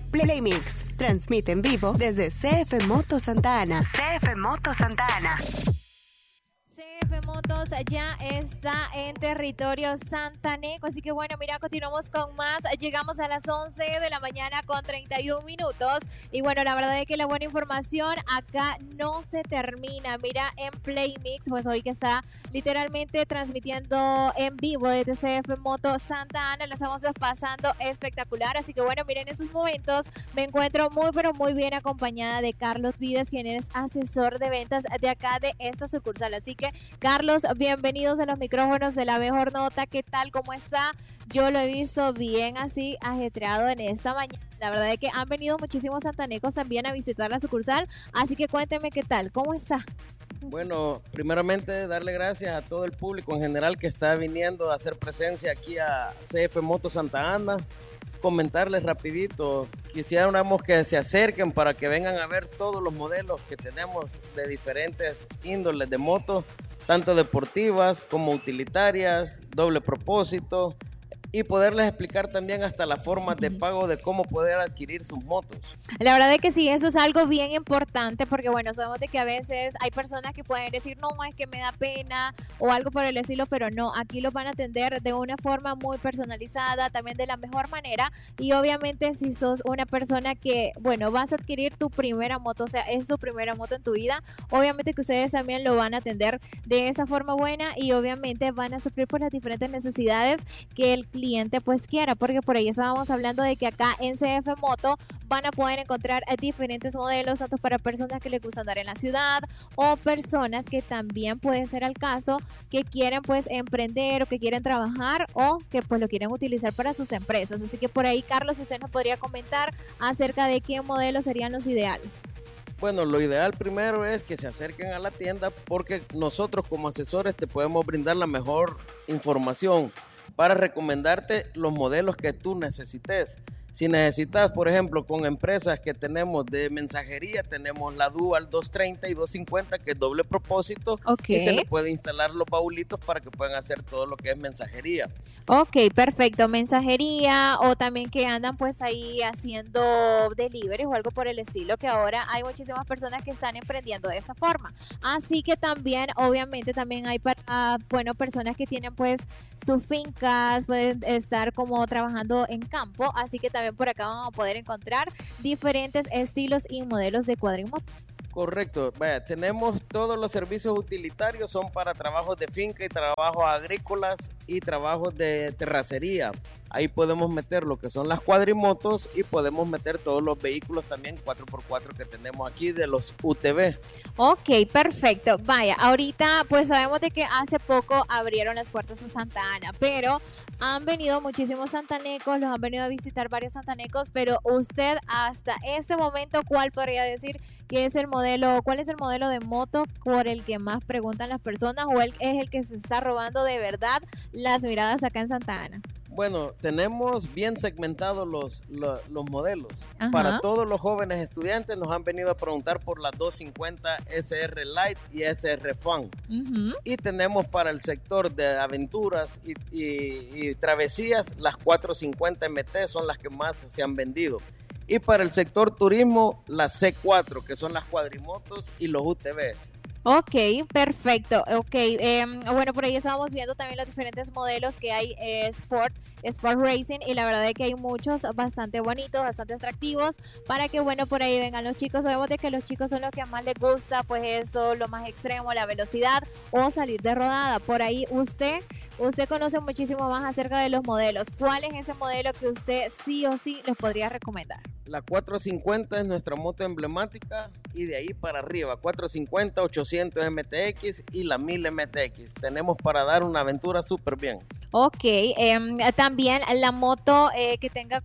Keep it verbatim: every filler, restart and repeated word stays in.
Playmix transmite en vivo desde C F Moto Santa Ana. C F Moto Santa Ana. C F Motos ya está en territorio santaneco, así que bueno, mira, continuamos con más, llegamos a las once de la mañana con treinta y un minutos, y bueno, la verdad es que la buena información acá no se termina, mira, en Playmix, pues hoy que está literalmente transmitiendo en vivo desde C F Moto Santa Ana, la estamos pasando espectacular, así que bueno, miren, en esos momentos me encuentro muy, pero muy bien acompañada de Carlos Vides, quien es asesor de ventas de acá de esta sucursal, así que Carlos, bienvenidos a los micrófonos de La Mejor Nota. ¿Qué tal? ¿Cómo está? Yo lo he visto bien así ajetreado en esta mañana. La verdad es que han venido muchísimos santanecos también a visitar la sucursal, así que cuénteme qué tal, ¿cómo está? Bueno, primeramente darle gracias a todo el público en general que está viniendo a hacer presencia aquí a C F Moto Santa Ana. Comentarles rapidito, quisiéramos que se acerquen para que vengan a ver todos los modelos que tenemos de diferentes índoles de motos, tanto deportivas como utilitarias, doble propósito, y poderles explicar también hasta las formas de pago de cómo poder adquirir sus motos. La verdad es que sí, eso es algo bien importante porque bueno, sabemos de que a veces hay personas que pueden decir, no, es que me da pena o algo por el estilo, pero no, aquí los van a atender de una forma muy personalizada, también de la mejor manera, y obviamente si sos una persona que, bueno, vas a adquirir tu primera moto, o sea, es tu primera moto en tu vida, obviamente que ustedes también lo van a atender de esa forma buena y obviamente van a suplir por las diferentes necesidades que el cliente pues quiera, porque por ahí estábamos hablando de que acá en C F Moto van a poder encontrar diferentes modelos, tanto para personas que les gusta andar en la ciudad o personas que también puede ser el caso que quieren pues emprender o que quieren trabajar o que pues lo quieren utilizar para sus empresas. Así que por ahí, Carlos, usted nos podría comentar acerca de qué modelos serían los ideales. Bueno, lo ideal primero es que se acerquen a la tienda porque nosotros como asesores te podemos brindar la mejor información para recomendarte los modelos que tú necesites. Si necesitas, por ejemplo, con empresas que tenemos de mensajería, tenemos la Dual doscientos treinta y doscientos cincuenta, que es doble propósito, okay. Y se le puede instalar los baulitos para que puedan hacer todo lo que es mensajería. Ok, perfecto, mensajería o también que andan pues ahí haciendo delivery o algo por el estilo, que ahora hay muchísimas personas que están emprendiendo de esa forma. Así que también, obviamente, también hay para, bueno, personas que tienen pues sus fincas, pueden estar como trabajando en campo, así que también por acá vamos a poder encontrar diferentes estilos y modelos de cuadrimotos. Correcto, vaya, tenemos todos los servicios utilitarios, son para trabajos de finca y trabajos agrícolas y trabajos de terracería. Ahí podemos meter lo que son las cuadrimotos y podemos meter todos los vehículos también cuatro por cuatro que tenemos aquí de los U T V. Ok, perfecto. Vaya, ahorita pues sabemos de que hace poco abrieron las puertas a Santa Ana, pero han venido muchísimos santanecos, los han venido a visitar varios santanecos, pero usted hasta este momento, ¿cuál podría decir que es el modelo, cuál es el modelo de moto por el que más preguntan las personas o él es el que se está robando de verdad las miradas acá en Santa Ana? Bueno, tenemos bien segmentados los, los, los modelos. Ajá. Para todos los jóvenes estudiantes nos han venido a preguntar por las doscientos cincuenta S R Light y S R Fun. Uh-huh. Y tenemos para el sector de aventuras y, y, y travesías, las cuatrocientos cincuenta M T son las que más se han vendido. Y para el sector turismo, las C cuatro, que son las cuadrimotos y los U T V. Ok, perfecto. Ok, eh, bueno, por ahí estábamos viendo también los diferentes modelos que hay eh, Sport, Sport Racing, y la verdad es que hay muchos bastante bonitos, bastante atractivos, para que, bueno, por ahí vengan los chicos. Sabemos de que los chicos son los que más les gusta, pues esto, lo más extremo, la velocidad o salir de rodada. Por ahí usted, usted conoce muchísimo más acerca de los modelos. ¿Cuál es ese modelo que usted sí o sí les podría recomendar? La cuatrocientos cincuenta es nuestra moto emblemática y de ahí para arriba, cuatrocientos cincuenta, ochocientos M T X y la mil M T X. Tenemos para dar una aventura súper bien. Ok, eh, también la moto eh, que tenga